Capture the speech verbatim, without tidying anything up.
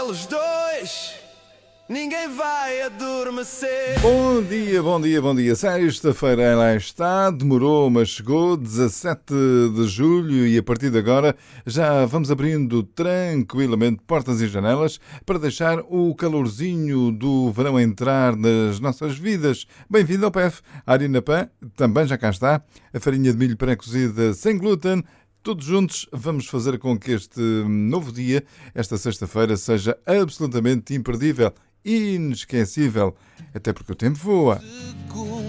Os dois, ninguém vai adormecer. Bom dia, bom dia, bom dia. Sexta-feira lá está, demorou, mas chegou, dezassete de julho, e a partir de agora já vamos abrindo tranquilamente portas e janelas para deixar o calorzinho do verão entrar nas nossas vidas. Bem-vindo ao P F. A Harina Pan também já cá está. A farinha de milho pré-cozida sem glúten. Todos juntos vamos fazer com que este novo dia, esta sexta-feira, seja absolutamente imperdível, inesquecível, até porque o tempo voa.